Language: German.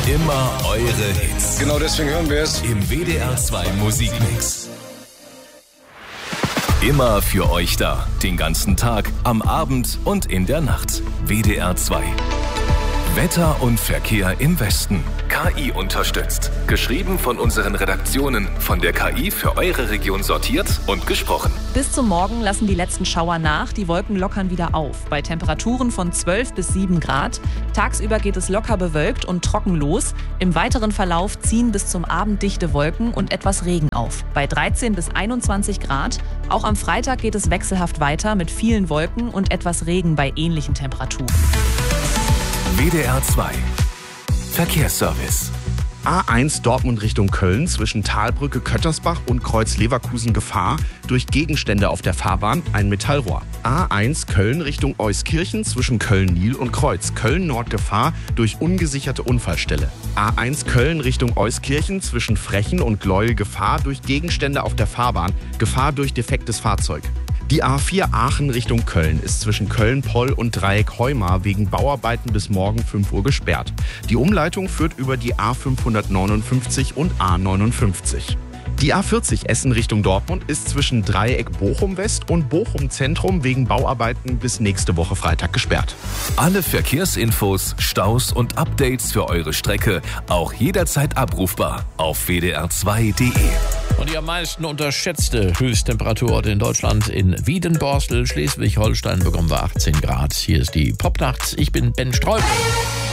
Immer eure Hits. Genau deswegen hören wir es Im WDR 2 Musikmix. Immer für euch da. Den ganzen Tag, am Abend und in der Nacht. WDR 2. Wetter und Verkehr im Westen. KI unterstützt. Geschrieben von unseren Redaktionen. Von der KI für eure Region sortiert und gesprochen. Bis zum Morgen lassen die letzten Schauer nach. Die Wolken lockern wieder auf. Bei Temperaturen von 12 bis 7 Grad. Tagsüber geht es locker bewölkt und trocken los. Im weiteren Verlauf ziehen bis zum Abend dichte Wolken und etwas Regen auf. Bei 13 bis 21 Grad. Auch am Freitag geht es wechselhaft weiter mit vielen Wolken und etwas Regen bei ähnlichen Temperaturen. WDR 2. Verkehrsservice. A1 Dortmund Richtung Köln zwischen Talbrücke Köttersbach und Kreuz Leverkusen Gefahr durch Gegenstände auf der Fahrbahn, ein Metallrohr. A1 Köln Richtung Euskirchen zwischen Köln-Nil und Kreuz. Köln-Nord Gefahr durch ungesicherte Unfallstelle. A1 Köln Richtung Euskirchen zwischen Frechen und Gleuel Gefahr durch Gegenstände auf der Fahrbahn. Gefahr durch defektes Fahrzeug. Die A4 Aachen Richtung Köln ist zwischen Köln-Poll und Dreieck Heumar wegen Bauarbeiten bis morgen 5 Uhr gesperrt. Die Umleitung führt über die A559 und A59. Die A40 Essen Richtung Dortmund ist zwischen Dreieck Bochum West und Bochum Zentrum wegen Bauarbeiten bis nächste Woche Freitag gesperrt. Alle Verkehrsinfos, Staus und Updates für eure Strecke auch jederzeit abrufbar auf wdr2.de. Und die am meisten unterschätzte Höchsttemperaturorte in Deutschland in Wiedenborstel, Schleswig-Holstein bekommen wir 18 Grad. Hier ist die Popnacht. Ich bin Ben Streubel.